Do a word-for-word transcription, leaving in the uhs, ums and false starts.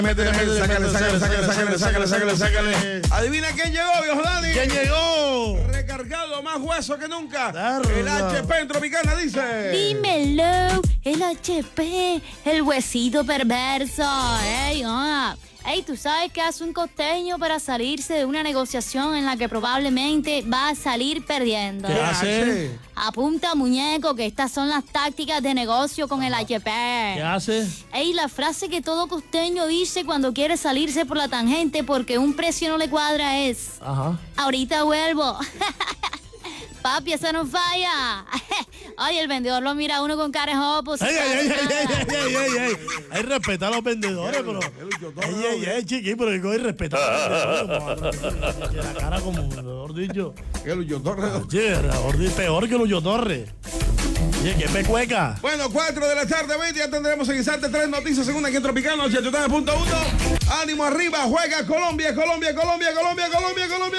Métele, métele, sácale, sácale, sácale, sácale, sácale, sácale, sácale. Adivina quién llegó, viejo Dani. ¿Quién llegó? Recargado, más hueso que nunca. Darda. El H P en Tropicana dice. Dímelo, el H P, el huesito perverso. Ey, ah. Ey, ¿tú sabes qué hace un costeño para salirse de una negociación en la que probablemente va a salir perdiendo? ¿Qué hace? Apunta, muñeco, que estas son las tácticas de negocio con el H P. ¿Qué hace? Ey, la frase que todo costeño dice cuando quiere salirse por la tangente porque un precio no le cuadra es: Ajá. ahorita vuelvo. Papi, eso no falla. Oye, el vendedor lo mira a uno con cara de jopo. Ay, ay, ay, ay, ay, ay, ay, ay. Hay que respetar a los vendedores, pero. Ay, ay, ay, chiqui, pero hay que respetar a los vendedores. La cara como, mejor dicho. Que Lucho Torres. Oye, mejor dicho, peor que Lucho Torres. Oye, qué pecueca. Bueno, cuatro de la tarde, veinte, ya tendremos en instante tres noticias según aquí en Tropicana, ochenta y nueve punto uno. Ánimo arriba, juega Colombia, Colombia, Colombia, Colombia, Colombia, Colombia.